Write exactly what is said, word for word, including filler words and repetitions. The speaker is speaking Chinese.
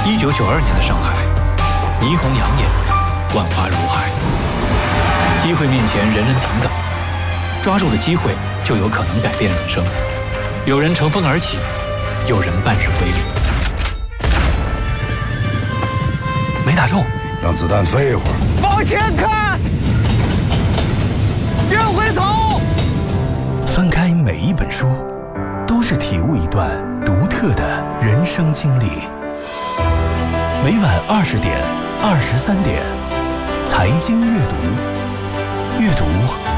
一九九二年的上海，霓虹养眼，万花如海。机会面前，人人平等，抓住了机会，就有可能改变人生。有人乘风而起，有人半日归零。没打中， 让子弹飞一会儿。 往前看，别回头。 翻开每一本书，都是体悟一段独特的人生经历。每晚二十点、二十三点，财经阅读，阅读